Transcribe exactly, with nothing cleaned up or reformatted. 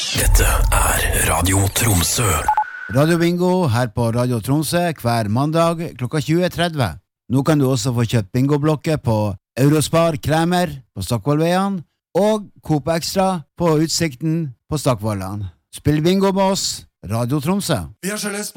Dette er Radio Tromsø. Radio Bingo her på Radio Tromsø hver mandag klokka tjue tretti. Nå kan du også få kjøpt bingoblokker på Eurospar Kremer på Stockvollveien og Coop Extra på Utsikten på Stockvollan. Spill bingo med oss, Radio Tromsø. Vi har skjøles